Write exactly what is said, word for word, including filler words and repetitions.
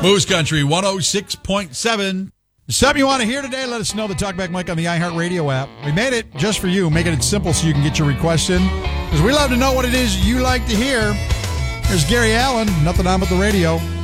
Moose Country one oh six point seven. Something you want to hear today, let us know. The Talkback Mike on the iHeartRadio app. We made it just for you, making it simple so you can get your requests in. Because we love to know what it is you like to hear. Here's Gary Allen, Nothing On But The Radio.